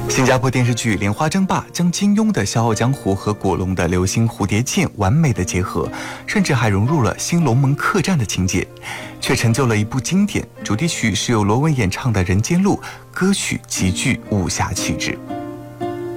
新加坡电视剧《莲花争霸》将金庸的《笑傲江湖》和古龙的《流星蝴蝶剑》完美的结合，甚至还融入了新龙门客栈的情节，却成就了一部经典。主题曲是由罗文演唱的《人间路》，歌曲极具武侠气质。